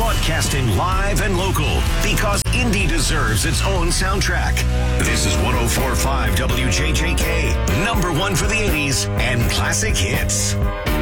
Broadcasting live and local because indie deserves its own soundtrack. This is 104.5 WJJK, number one for the 80s and classic hits.